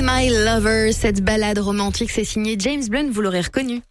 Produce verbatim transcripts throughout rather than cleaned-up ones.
My Lover, cette ballade romantique, c'est signé James Blunt, vous l'aurez reconnu.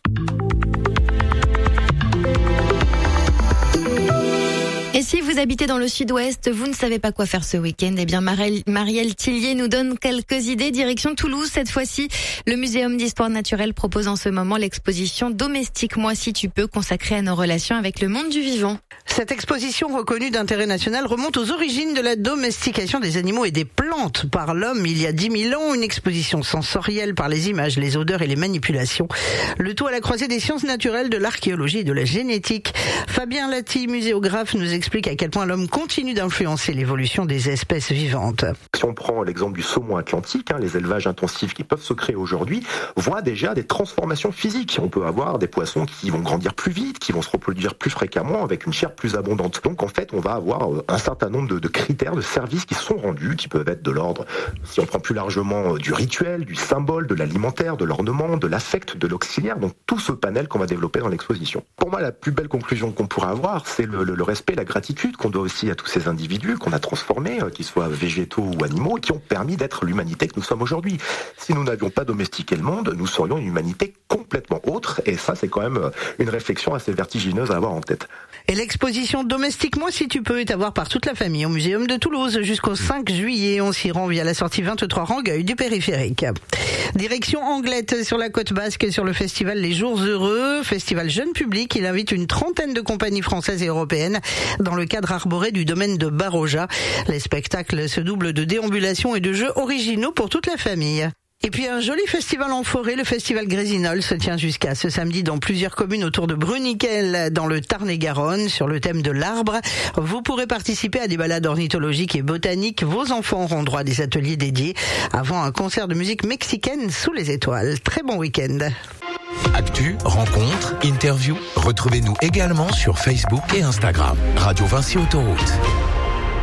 Et si vous habitez dans le sud-ouest, vous ne savez pas quoi faire ce week-end, eh bien Marielle, Marielle Tillier nous donne quelques idées. Direction Toulouse, cette fois-ci, le Muséum d'Histoire Naturelle propose en ce moment l'exposition Domestique-moi si tu peux, consacrée à nos relations avec le monde du vivant. Cette exposition reconnue d'intérêt national remonte aux origines de la domestication des animaux et des plantes par l'homme il y a dix mille ans. Une exposition sensorielle par les images, les odeurs et les manipulations. Le tout à la croisée des sciences naturelles, de l'archéologie et de la génétique. Fabien Lati, muséographe, nous explique à quel point l'homme continue d'influencer l'évolution des espèces vivantes. Si on prend l'exemple du saumon atlantique, hein, les élevages intensifs qui peuvent se créer aujourd'hui voient déjà des transformations physiques. On peut avoir des poissons qui vont grandir plus vite, qui vont se reproduire plus fréquemment avec une chair plus abondante. Donc en fait, on va avoir un certain nombre de, de critères, de services qui sont rendus, qui peuvent être de l'ordre, si on prend plus largement, du rituel, du symbole, de l'alimentaire, de l'ornement, de l'affect, de l'auxiliaire. Donc tout ce panel qu'on va développer dans l'exposition. Pour moi, la plus belle conclusion qu'on pourra avoir, c'est le, le, le respect, la gratitude qu'on doit aussi à tous ces individus qu'on a transformés, qu'ils soient végétaux ou animaux, qui ont permis d'être l'humanité que nous sommes aujourd'hui. Si nous n'avions pas domestiqué le monde, nous serions une humanité complètement autre, et ça, c'est quand même une réflexion assez vertigineuse à avoir en tête. Et l'exposition Domestique-moi si tu peux est à voir par toute la famille au Muséum de Toulouse jusqu'au cinq juillet. On s'y rend via la sortie vingt-trois Rangueil du périphérique. Direction Anglette sur la côte basque sur le festival Les Jours Heureux, festival jeune public. Il invite une trentaine de compagnies françaises et européennes dans le cadre arboré du domaine de Baroja. Les spectacles se doublent de déambulations et de jeux originaux pour toute la famille. Et puis un joli festival en forêt, le festival Grésinol se tient jusqu'à ce samedi dans plusieurs communes autour de Bruniquel, dans le Tarn-et-Garonne, sur le thème de l'arbre. Vous pourrez participer à des balades ornithologiques et botaniques. Vos enfants auront droit à des ateliers dédiés avant un concert de musique mexicaine sous les étoiles. Très bon week-end. Actu, rencontres, interviews. Retrouvez-nous également sur Facebook et Instagram. Radio Vinci Autoroute.